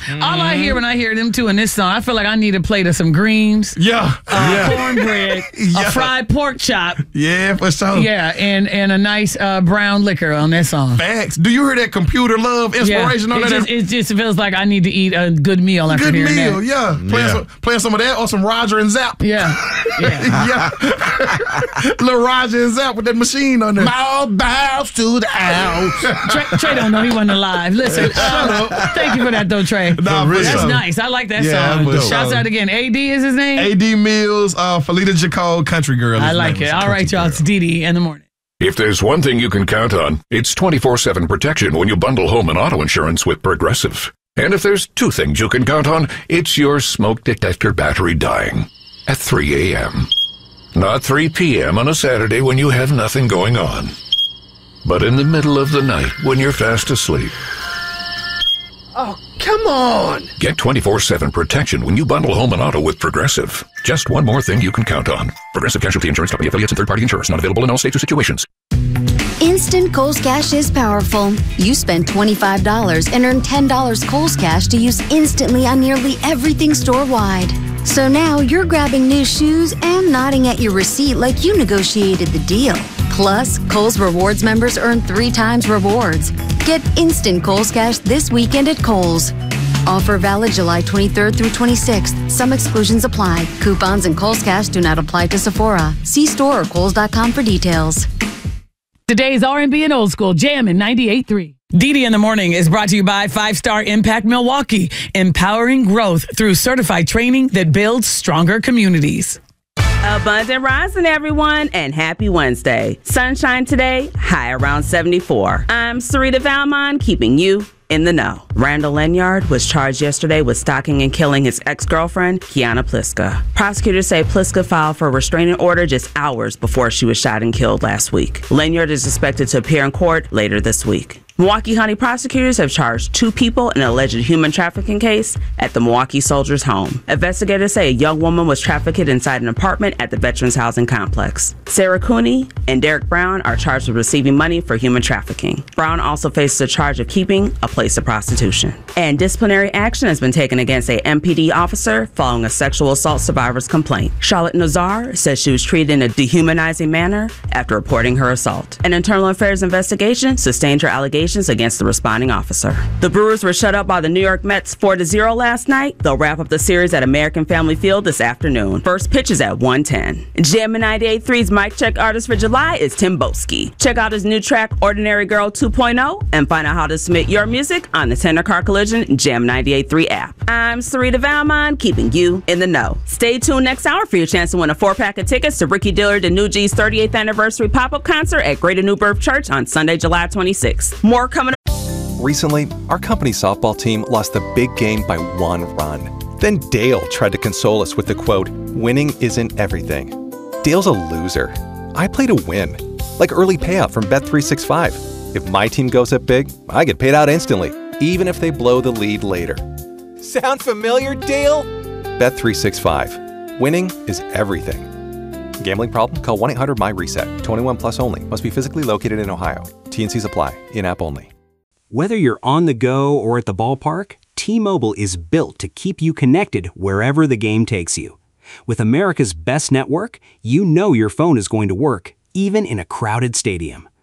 All I hear when I hear them two in this song, I feel like I need a plate of some greens. Yeah. Cornbread, a fried pork chop. Yeah, for sure. Yeah, and a nice brown liquor on that song. Facts. Do you hear that computer love inspiration on that? It just feels like I need to eat a good meal after hearing that. Good meal, yeah. Playing some of that or some Roger and Zapp. Yeah. Little Roger and Zapp with that machine on there. Mouth bows to the house. Trey don't know he wasn't alive. Listen, shut up. Thank you for that, though, Trey. That's nice. I like that song. Shouts out again. AD is his name? AD Mills, Felita Jacob, Country Girl. I like it. All right, y'all. It's Dee in the morning. If there's one thing you can count on, it's 24/7 protection when you bundle home and auto insurance with Progressive. And if there's two things you can count on, it's your smoke detector battery dying at 3 a.m. Not 3 p.m. on a Saturday when you have nothing going on, but in the middle of the night when you're fast asleep. Oh, come on! Get 24/7 protection when you bundle home and auto with Progressive. Just one more thing you can count on. Progressive Casualty Insurance Company affiliates and third-party insurers. Not available in all states or situations. Instant Kohl's Cash is powerful. You spend $25 and earn $10 Kohl's Cash to use instantly on nearly everything store-wide. So now you're grabbing new shoes and nodding at your receipt like you negotiated the deal. Plus, Kohl's Rewards members earn 3 times rewards. Get instant Kohl's Cash this weekend at Kohl's. Offer valid July 23rd through 26th. Some exclusions apply. Coupons and Kohl's Cash do not apply to Sephora. See store or Kohls.com for details. Today's R&B and Old School Jam in 98.3. Dee in the morning is brought to you by 5-Star Impact Milwaukee, empowering growth through certified training that builds stronger communities. Abundant rising, everyone, and happy Wednesday. Sunshine today, high around 74. I'm Sarita Valmont, keeping you in the know. Randall Lenyard was charged yesterday with stalking and killing his ex-girlfriend, Kiana Pliska. Prosecutors say Pliska filed for a restraining order just hours before she was shot and killed last week. Lenyard is expected to appear in court later this week. Milwaukee County prosecutors have charged 2 people in an alleged human trafficking case at the Milwaukee Soldiers' Home. Investigators say a young woman was trafficked inside an apartment at the Veterans Housing Complex. Sarah Cooney and Derek Brown are charged with receiving money for human trafficking. Brown also faces a charge of keeping a place of prostitution. And disciplinary action has been taken against a MPD officer following a sexual assault survivor's complaint. Charlotte Nazar says she was treated in a dehumanizing manner after reporting her assault. An internal affairs investigation sustained her allegations against the responding officer. The Brewers were shut out by the New York Mets 4-0 last night. They'll wrap up the series at American Family Field this afternoon. First pitch is at 1:10. Jammin' 98.3's Mic Check artist for July is Tim Boski. Check out his new track, Ordinary Girl 2.0, and find out how to submit your music on the Tender Car Collision Jam 98.3 app. I'm Sarita Valmont, keeping you in the know. Stay tuned next hour for your chance to win a 4-pack of tickets to Ricky Dillard and New G's 38th anniversary pop-up concert at Greater New Birth Church on Sunday, July 26th. More coming up. Recently, our company softball team lost the big game by 1 run. Then Dale tried to console us with the quote, "Winning isn't everything." Dale's a loser. I play to win, like early payout from Bet365. If my team goes up big, I get paid out instantly, even if they blow the lead later. Sound familiar, Dale? Bet365. Winning is everything. Gambling problem? Call 1-800-MY-RESET. 21 plus only. Must be physically located in Ohio. T&Cs apply. In-app only. Whether you're on the go or at the ballpark, T-Mobile is built to keep you connected wherever the game takes you. With America's best network, you know your phone is going to work, even in a crowded stadium.